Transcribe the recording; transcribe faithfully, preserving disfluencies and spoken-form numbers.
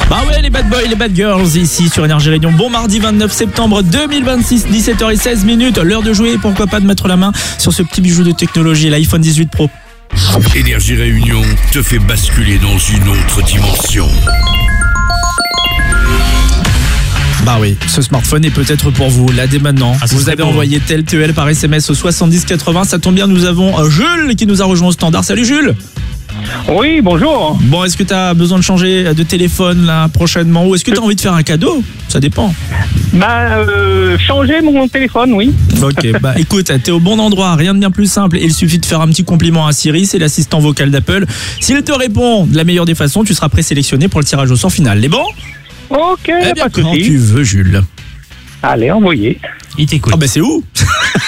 Bah ouais, les bad boys, les bad girls ici sur Énergie Réunion. Bon mardi vingt-neuf septembre deux mille vingt-six, dix-sept heures seize minutes. L'heure de jouer, pourquoi pas de mettre la main sur ce petit bijou de technologie, l'iPhone dix-huit Pro. Énergie Réunion te fait basculer dans une autre dimension. Bah oui, ce smartphone est peut-être pour vous, là dès maintenant. Ah, vous avez beau. envoyé tel T E L par S M S au soixante-dix quatre-vingts. Ça tombe bien, nous avons euh, Jules qui nous a rejoint au standard. Salut Jules. Oui, bonjour. Bon, est-ce que tu as besoin de changer de téléphone là prochainement ou est-ce que tu as envie de faire un cadeau? Ça dépend. Bah, euh, changer mon téléphone, oui. Ok, bah écoute, t'es au bon endroit, rien de bien plus simple. Il suffit de faire un petit compliment à Siri, c'est l'assistant vocal d'Apple. S'il te répond de la meilleure des façons, tu seras présélectionné pour le tirage au sort final. Les bons? Ok, Eh bien, pas de quand souci. tu veux, Jules. Allez, envoyez. Il t'écoute. Ah bah c'est où?